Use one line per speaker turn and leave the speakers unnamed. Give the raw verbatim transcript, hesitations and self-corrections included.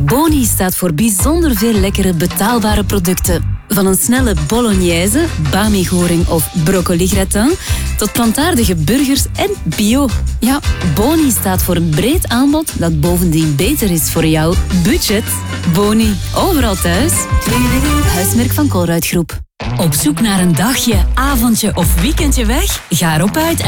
Boni staat voor bijzonder veel lekkere betaalbare producten. Van een snelle bolognese, bami-goring of broccoli-gratin tot plantaardige burgers en bio. Ja, Boni staat voor een breed aanbod dat bovendien beter is voor jouw budget. Boni, overal thuis. Huismerk van Colruyt Groep. Op zoek naar een dagje, avondje of weekendje weg? Ga erop uit